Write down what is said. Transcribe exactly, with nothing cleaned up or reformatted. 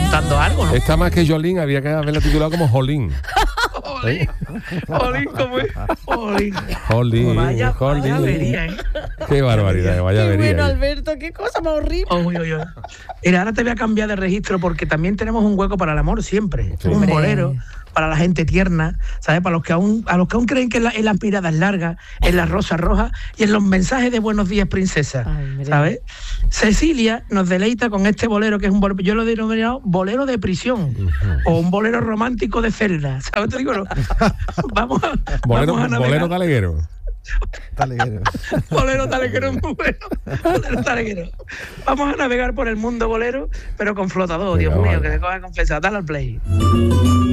contando algo, ¿no? Está más que Jolín, había que haberla titulado como Jolín. Jolín, Jolín, ¿cómo es? Jolín. Jolín, Vaya, Jolín. vaya avería, ¿eh? Qué barbaridad, vaya Qué avería. bueno, Alberto, qué cosa más horrible. Uy, uy, uy. Mira, ahora te voy a cambiar de registro porque también tenemos un hueco para el amor siempre. Sí. Un Hombre. bolero para la gente tierna, ¿sabes? Para los que aún, a los que aún creen que en, la, en las miradas largas, en las rosas rojas y en los mensajes de buenos días, princesa, Ay, mira. ¿sabes? Cecilia nos deleita con este bolero que es un bolero, yo lo he denominado bolero de prisión o un bolero romántico de celda, ¿sabes? Te digo, no. vamos a, Bolero, vamos a navegar. bolero taleguero. Taleguero. Bolero taleguero es muy bueno. Bolero taleguero. Vamos a navegar por el mundo bolero, pero con flotador, Venga, Dios mío, vale. que me coja confesar. Dale al play.